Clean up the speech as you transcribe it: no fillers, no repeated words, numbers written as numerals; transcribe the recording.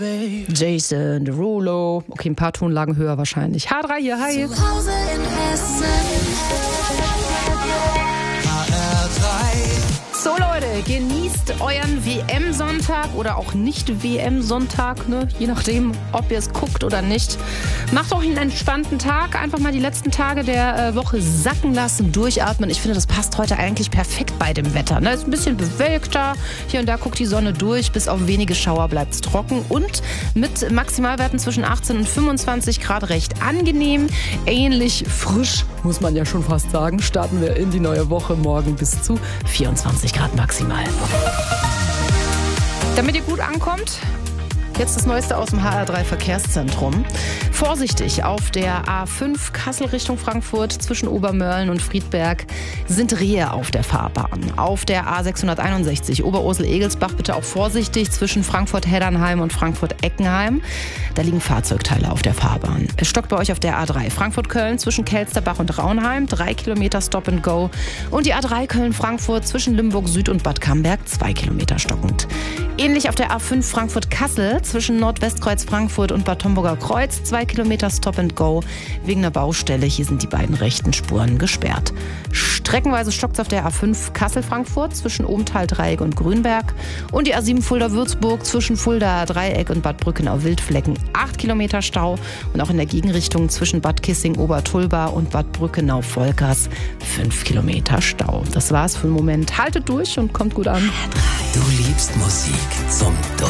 Jason Derulo. Okay, ein paar Tonlagen höher wahrscheinlich. H3 hier, hi. Zu Hause in Hessen. So Leute, genießt euren WM-Sonntag oder auch nicht WM-Sonntag, ne? Je nachdem, ob ihr es guckt oder nicht. Macht auch einen entspannten Tag, einfach mal die letzten Tage der Woche sacken lassen, durchatmen. Ich finde, das passt heute eigentlich perfekt bei dem Wetter. Ne? Ist ein bisschen bewölkter, hier und da guckt die Sonne durch, bis auf wenige Schauer bleibt es trocken und mit Maximalwerten zwischen 18 und 25 Grad recht angenehm, ähnlich frisch, muss man ja schon fast sagen, starten wir in die neue Woche morgen bis zu 24 Grad maximal. Damit ihr gut ankommt, jetzt das Neueste aus dem HR3 Verkehrszentrum. Vorsichtig, auf der A5 Kassel Richtung Frankfurt zwischen Obermörlen und Friedberg sind Rehe auf der Fahrbahn. Auf der A661 Oberursel-Egelsbach bitte auch vorsichtig zwischen Frankfurt-Heddernheim und Frankfurt-Eckenheim. Da liegen Fahrzeugteile auf der Fahrbahn. Es stockt bei euch auf der A3 Frankfurt-Köln zwischen Kelsterbach und Raunheim, 3 Kilometer Stop and Go. Und die A3 Köln-Frankfurt zwischen Limburg Süd und Bad Camberg, 2 Kilometer stockend. Ähnlich auf der A5 Frankfurt-Kassel zwischen Nordwestkreuz Frankfurt und Bad Homburger Kreuz, 2 Kilometer Stop and Go. Wegen einer Baustelle, hier sind die beiden rechten Spuren gesperrt. Streckenweise stockt es auf der A5 Kassel-Frankfurt zwischen Obenthal-Dreieck und Grünberg und die A7 Fulda-Würzburg zwischen Fulda-Dreieck und Bad Brückenau-Wildflecken, 8 Kilometer Stau und auch in der Gegenrichtung zwischen Bad Kissing-Obertulba und Bad Brückenau-Volkers 5 Kilometer Stau. Das war's für den Moment. Haltet durch und kommt gut an. Du liebst Musik zum